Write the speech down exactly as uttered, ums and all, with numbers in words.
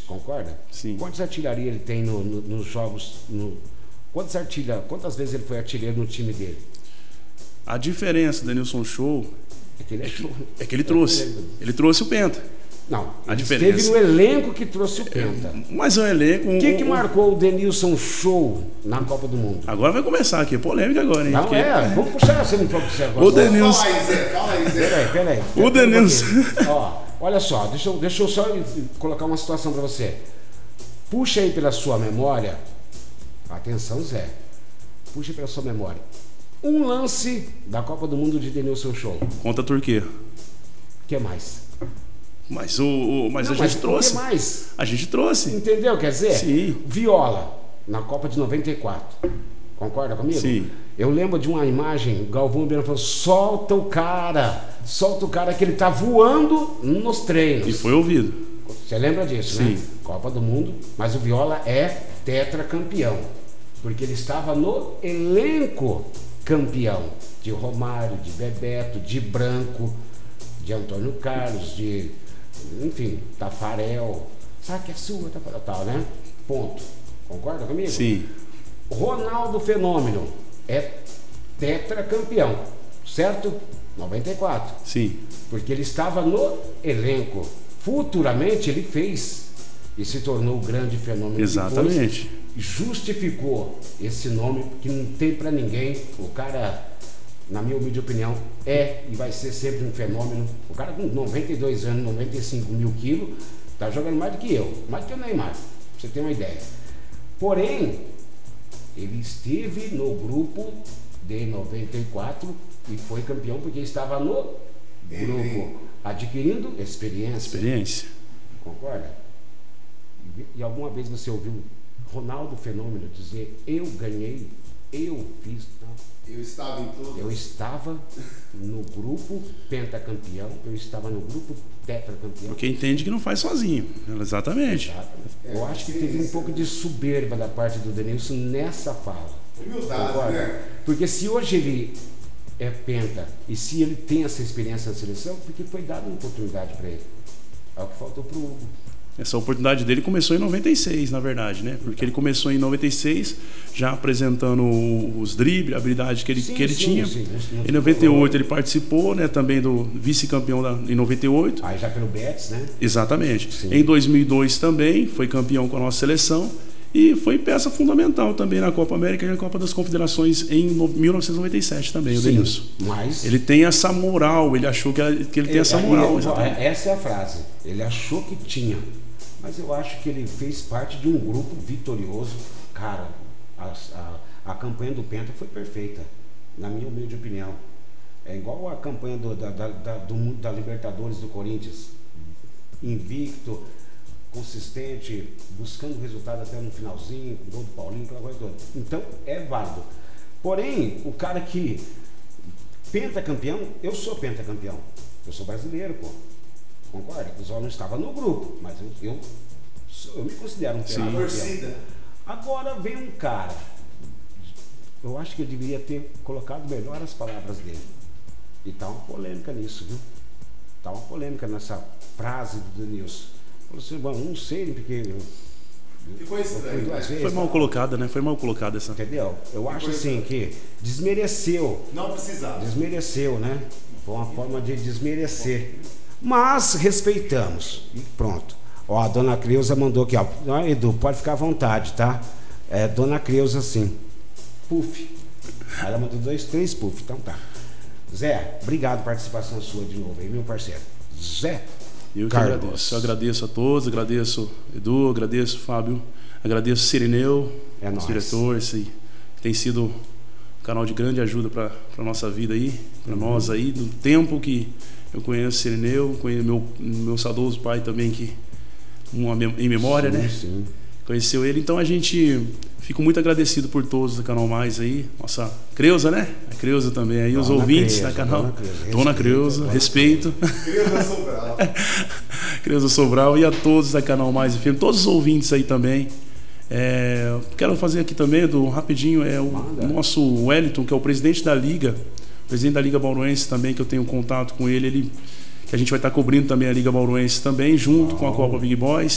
concorda? Sim. Quantas artilharias ele tem no, no, nos jogos? No, quantas, artilha, quantas vezes ele foi artilheiro no time dele? A diferença do Denilson Show é que ele, é show. É que ele trouxe. Ele, ele trouxe o Penta. Não, a ele diferença. Esteve no elenco que trouxe o Penta. É, mas o elenco... O que, que marcou o Denilson Show na Copa do Mundo? Agora vai começar aqui, polêmica agora, hein? Não, Porque... é, vamos puxar você não for você agora. O Denilson... Fala aí, Zé, fala aí, Zé. Peraí, peraí. O Denilson... Ó, olha só, deixa eu, deixa eu só colocar uma situação pra você. Puxa aí pela sua memória, atenção Zé, puxa pela sua memória, um lance da Copa do Mundo de Denilson Show. Contra a Turquia. O que mais? Mas, o, o, mas Não, a mas gente trouxe. O que mais? A gente trouxe. Entendeu? Quer dizer, Sim. Viola, na Copa de noventa e quatro. Concorda comigo? Sim. Eu lembro de uma imagem, Galvão Bueno falou, solta o cara, solta o cara que ele tá voando nos treinos. E foi ouvido. Você lembra disso, Sim. né? Copa do Mundo, mas o Viola é tetracampeão, porque ele estava no elenco campeão, de Romário, de Bebeto, de Branco, de Antônio Carlos, de, enfim, Tafarel, sabe que é sua, Tafarel, tal, né? Ponto. Concorda comigo? Sim. Ronaldo Fenômeno é tetracampeão, certo? noventa e quatro. Sim. Porque ele estava no elenco. Futuramente ele fez e se tornou o grande fenômeno. Exatamente. Depois, justificou esse nome que não tem pra ninguém. O cara, na minha humilde opinião, é e vai ser sempre um fenômeno. O cara com noventa e dois anos, noventa e cinco mil quilos, tá jogando mais do que eu, mais do que o Neymar, pra você ter uma ideia. Porém, ele esteve no grupo de noventa e quatro e foi campeão porque estava no grupo, adquirindo experiência. Experiência. Concorda? E alguma vez você ouviu Ronaldo Fenômeno dizer, eu ganhei, eu fiz, não. Eu estava em todos. Eu estava no grupo pentacampeão, eu estava no grupo tetracampeão. Porque entende que não faz sozinho. Exatamente. Eu acho que teve um pouco de soberba da parte do Denilson nessa fala. Humildade, Concorda? né? Porque se hoje ele é penta e se ele tem essa experiência na seleção, porque foi dada uma oportunidade para ele. É o que faltou pro Hugo. Essa oportunidade dele começou em noventa e seis, na verdade, né? Porque ele começou em noventa e seis, já apresentando os dribles, a habilidade que ele, sim, que ele sim, tinha. Sim, sim. Em noventa e oito ele participou, né, também do vice-campeão da, em noventa e oito. Aí já pelo Betis, né? Exatamente. Sim. Em dois mil e dois também foi campeão com a nossa seleção e foi peça fundamental também na Copa América e na Copa das Confederações em mil novecentos e noventa e sete também, sim, o Denilson. Mas ele tem essa moral, ele achou que, ele, que ele tem ele, essa moral. Ele, essa é a frase. Ele achou que tinha. Mas eu acho que ele fez parte de um grupo vitorioso. Cara, a, a, a campanha do Penta foi perfeita, na minha humilde opinião. É igual a campanha do, da, da, da, do, da Libertadores do Corinthians. Invicto, consistente, buscando resultado até no finalzinho, gol do Paulinho, aquela coisa toda. Então, é válido. Porém, o cara que pentacampeão, eu sou pentacampeão. Eu sou brasileiro, pô. Concorda? O Zó não estava no grupo, mas eu, eu, eu me considero um campeão. Agora vem um cara, eu acho que ele deveria ter colocado melhor as palavras dele. E tá uma polêmica nisso, viu? Tá uma polêmica nessa frase do Denilson. Falou assim, bom, não sei, porque eu, Ficou estranho, duas vezes, foi mal tá? colocada, né? Foi mal colocada essa. Entendeu? Eu Ficou acho assim estranho. que desmereceu. Não precisava. Desmereceu, né? Foi uma forma de desmerecer. Mas respeitamos. E pronto. Ó, a dona Creuza mandou aqui, ó. Não, Edu, pode ficar à vontade, tá? É, dona Creuza, sim. Puf. Aí ela mandou dois, três puff. Então tá. Zé, obrigado pela participação sua de novo aí, meu parceiro. Zé. Eu que Carlos. agradeço. Eu agradeço a todos, agradeço Edu, agradeço Fábio, agradeço Sirineu, é nosso diretor, esse, que tem sido um canal de grande ajuda para a nossa vida aí, para uhum. nós aí, do tempo que eu conheço o Sirineu, conheço meu, meu saudoso pai também, que uma, em memória, sim, né? Sim. Conheceu ele, então a gente fico muito agradecido por todos do Canal Mais aí, nossa Creuza, né? A Creuza também aí, dona os ouvintes da canal. Dona Creuza, Dona Creuza dona respeito. Creuza Sobral. Creuza Sobral e a todos da Canal Mais F M, todos os ouvintes aí também. É, quero fazer aqui também, do rapidinho, é o Manda. nosso Wellington, que é o presidente da Liga, presidente da Liga Bauruense também, que eu tenho contato com ele, ele que a gente vai estar cobrindo também a Liga Bauruense também, junto oh. com a Copa Big Boys.